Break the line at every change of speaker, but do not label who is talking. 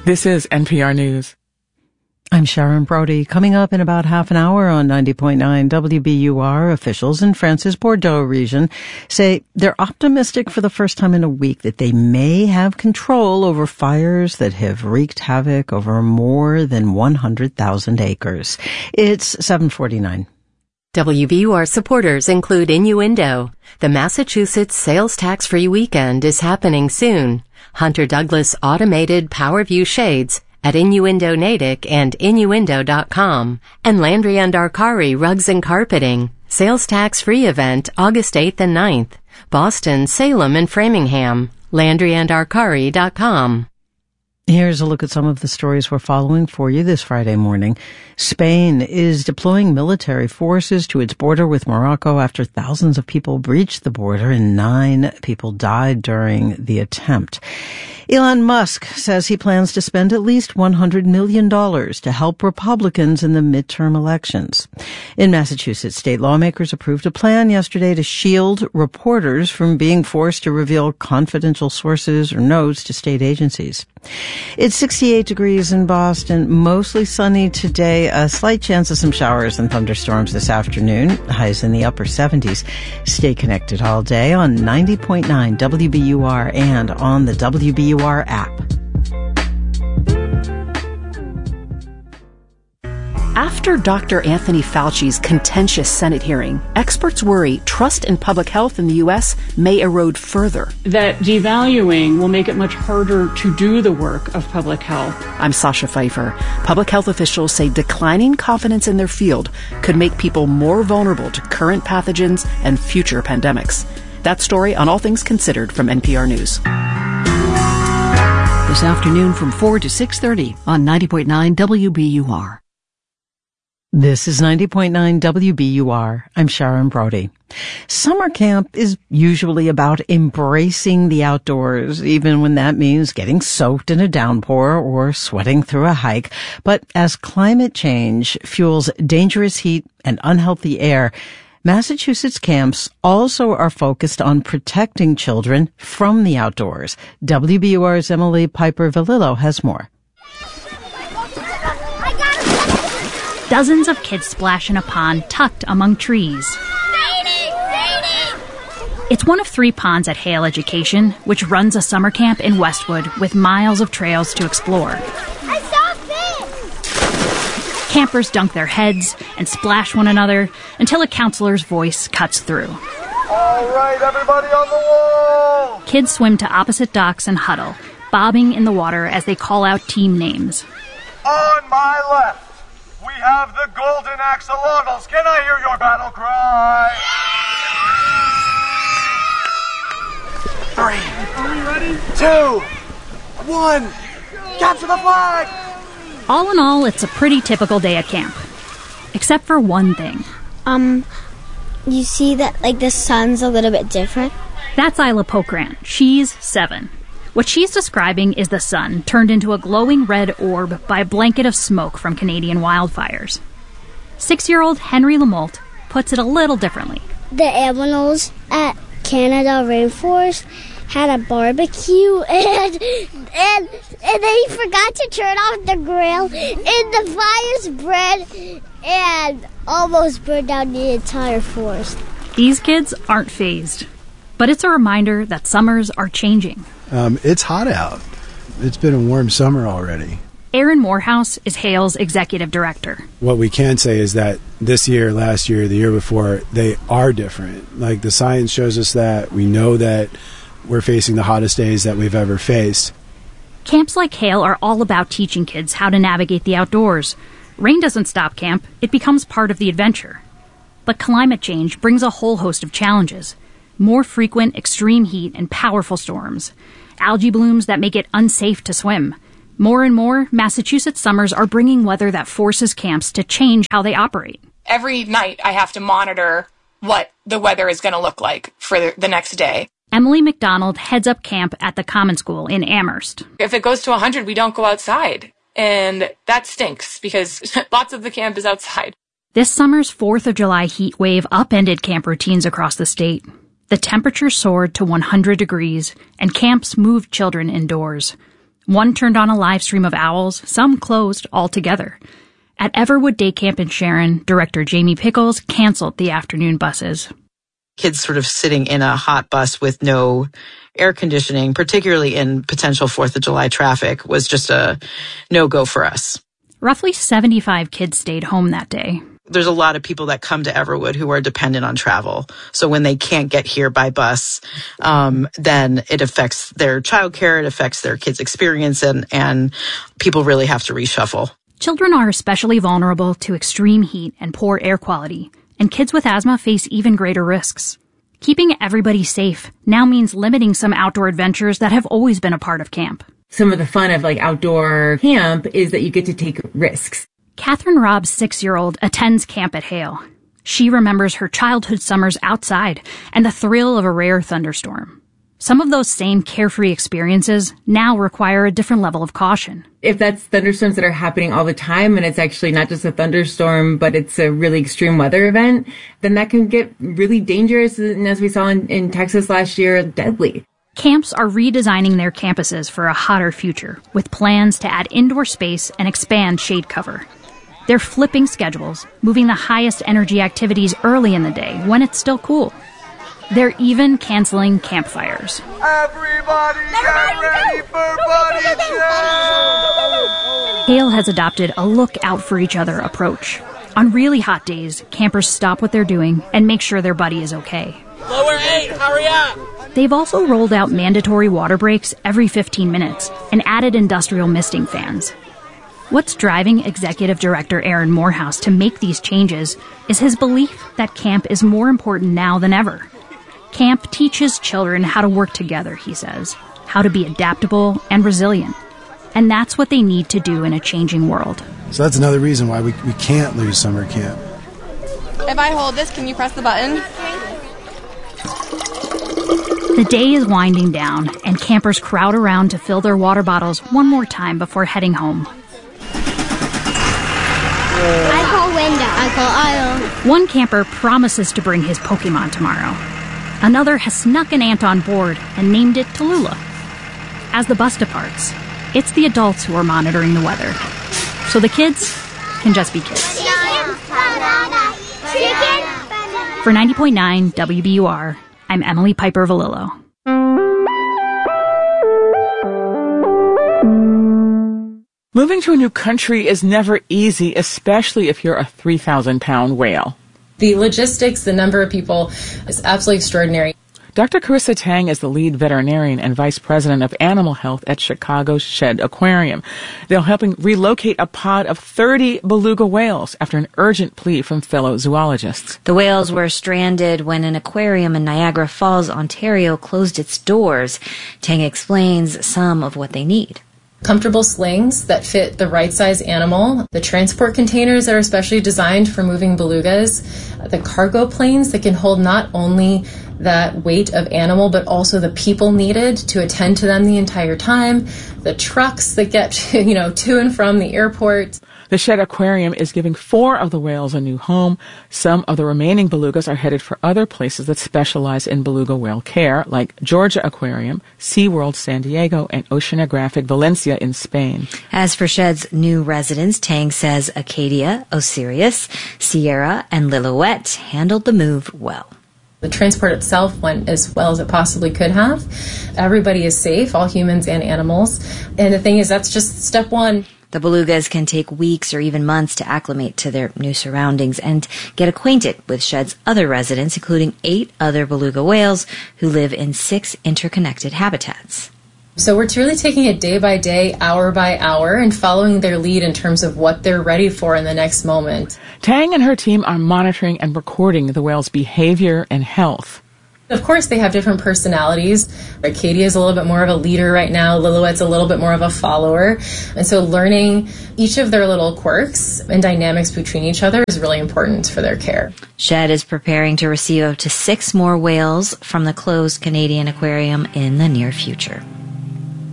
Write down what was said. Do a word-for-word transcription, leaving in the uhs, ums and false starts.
This is N P R News.
I'm Sharon Brody. Coming up in about half an hour on ninety point nine W B U R, officials in France's Bordeaux region say they're optimistic for the first time in a week that they may have control over fires that have wreaked havoc over more than one hundred thousand acres. It's seven forty-nine.
W B U R supporters include Innuendo. The Massachusetts sales tax-free weekend is happening soon. Hunter Douglas automated PowerView shades at Innuendo Natick and Innuendo dot com. And Landry and Arcari Rugs and Carpeting. Sales tax-free event August eighth and ninth. Boston, Salem, and Framingham. Landry and Arcari dot com.
Here's a look at some of the stories we're following for you this Friday morning. Spain is deploying military forces to its border with Morocco after thousands of people breached the border and nine people died during the attempt. Elon Musk says he plans to spend at least one hundred million dollars to help Republicans in the midterm elections. In Massachusetts, state lawmakers approved a plan yesterday to shield reporters from being forced to reveal confidential sources or notes to state agencies. It's sixty-eight degrees in Boston, mostly sunny today, a slight chance of some showers and thunderstorms this afternoon, highs in the upper seventies. Stay connected all day on ninety point nine W B U R and on the W B U R app.
After Doctor Anthony Fauci's contentious Senate hearing, experts worry trust in public health in the U S may erode further.
That devaluing will make it much harder to do the work of public health.
I'm Sasha Pfeiffer. Public health officials say declining confidence in their field could make people more vulnerable to current pathogens and future pandemics. That story on All Things Considered from N P R News.
This afternoon from four to six thirty on ninety point nine W B U R.
This is ninety point nine W B U R. I'm Sharon Brody. Summer camp is usually about embracing the outdoors, even when that means getting soaked in a downpour or sweating through a hike. But as climate change fuels dangerous heat and unhealthy air, Massachusetts camps also are focused on protecting children from the outdoors. W B U R's Emily Piper-Valillo has more.
Dozens of kids splash in a pond tucked among trees.
Raining, raining.
It's one of three ponds at Hale Education, which runs a summer camp in Westwood with miles of trails to explore.
I saw fish!
Campers dunk their heads and splash one another until a counselor's voice cuts through.
All right, everybody on the wall!
Kids swim to opposite docks and huddle, bobbing in the water as they call out team names.
On my left, we have the Golden Axolotls. Can I hear your battle cry? Three, two, one, capture the flag!
All in all, it's a pretty typical day at camp. Except for one thing.
Um, you see that, like, the sun's a little bit different?
That's Isla Pokran. She's seven. What she's describing is the sun turned into a glowing red orb by a blanket of smoke from Canadian wildfires. Six-year-old Henry Lamolt puts it a little differently.
The animals at Canada Rainforest had a barbecue and and and they forgot to turn off the grill and the fire spread and almost burned down the entire forest.
These kids aren't fazed, but it's a reminder that summers are changing.
Um, it's hot out. It's been a warm summer already.
Aaron Morehouse is Hale's executive director.
What we can say is that this year, last year, the year before, they are different. Like, the science shows us that. We know that we're facing the hottest days that we've ever faced.
Camps like Hale are all about teaching kids how to navigate the outdoors. Rain doesn't stop camp. It becomes part of the adventure. But climate change brings a whole host of challenges. More frequent extreme heat and powerful storms. Algae blooms that make it unsafe to swim. More and more, Massachusetts summers are bringing weather that forces camps to change how they operate.
Every night I have to monitor what the weather is going to look like for the next day.
Emily McDonald heads up camp at the Common School in Amherst.
If it goes to one hundred, we don't go outside. And that stinks because lots of the camp is outside.
This summer's fourth of July heat wave upended camp routines across the state. The temperature soared to one hundred degrees, and camps moved children indoors. One turned on a live stream of owls, some closed altogether. At Everwood Day Camp in Sharon, director Jamie Pickles canceled the afternoon buses.
Kids sort of sitting in a hot bus with no air conditioning, particularly in potential fourth of July traffic, was just a no-go for us.
Roughly seventy-five kids stayed home that day.
There's a lot of people that come to Everwood who are dependent on travel. So when they can't get here by bus, um, then it affects their childcare, it affects their kids' experience, and, and people really have to reshuffle.
Children are especially vulnerable to extreme heat and poor air quality, and kids with asthma face even greater risks. Keeping everybody safe now means limiting some outdoor adventures that have always been a part of camp.
Some of the fun of like outdoor camp is that you get to take risks.
Catherine Robb's six-year-old attends camp at Hale. She remembers her childhood summers outside and the thrill of a rare thunderstorm. Some of those same carefree experiences now require a different level of caution.
If that's thunderstorms that are happening all the time and it's actually not just a thunderstorm, but it's a really extreme weather event, then that can get really dangerous, and as we saw in, in Texas last year, deadly.
Camps are redesigning their campuses for a hotter future, with plans to add indoor space and expand shade cover. They're flipping schedules, moving the highest energy activities early in the day when it's still cool. They're even canceling campfires.
Everybody get ready for Buddy Joe!
Hale has adopted a look-out-for-each-other approach. On really hot days, campers stop what they're doing and make sure their buddy is okay.
Lower eight, hurry up!
They've also rolled out mandatory water breaks every fifteen minutes and added industrial misting fans. What's driving Executive Director Aaron Morehouse to make these changes is his belief that camp is more important now than ever. Camp teaches children how to work together, he says, how to be adaptable and resilient. And that's what they need to do in a changing world.
So that's another reason why we, we can't lose summer camp.
If I hold this, can you press the button?
The day is winding down, and campers crowd around to fill their water bottles one more time before heading home.
I call Linda. I call Io.
One camper promises to bring his Pokemon tomorrow. Another has snuck an ant on board and named it Tallulah. As the bus departs, it's the adults who are monitoring the weather. So the kids can just be kids. For ninety point nine W B U R, I'm Emily Piper Valillo.
Moving to a new country is never easy, especially if you're a three thousand pound whale.
The logistics, the number of people is absolutely extraordinary.
Doctor Carissa Tang is the lead veterinarian and vice president of animal health at Chicago's Shedd Aquarium. They're helping relocate a pod of thirty beluga whales after an urgent plea from fellow zoologists.
The whales were stranded when an aquarium in Niagara Falls, Ontario closed its doors. Tang explains some of what they need.
Comfortable slings that fit the right size animal, the transport containers that are specially designed for moving belugas, the cargo planes that can hold not only that weight of animal but also the people needed to attend to them the entire time, the trucks that get you know to and from the airport.
The Shedd Aquarium is giving four of the whales a new home. Some of the remaining belugas are headed for other places that specialize in beluga whale care, like Georgia Aquarium, SeaWorld San Diego, and Oceanographic Valencia in Spain.
As for Shedd's new residents, Tang says Acadia, Osiris, Sierra, and Lillooet handled the move well.
The transport itself went as well as it possibly could have. Everybody is safe, all humans and animals. And the thing is, that's just step one.
The belugas can take weeks or even months to acclimate to their new surroundings and get acquainted with Shedd's other residents, including eight other beluga whales who live in six interconnected habitats.
So we're really taking it day by day, hour by hour, and following their lead in terms of what they're ready for in the next moment.
Tang and her team are monitoring and recording the whales' behavior and health.
Of course, they have different personalities. Acadia is a little bit more of a leader right now. Lillooet's a little bit more of a follower. And so learning each of their little quirks and dynamics between each other is really important for their care.
Shedd is preparing to receive up to six more whales from the closed Canadian aquarium in the near future.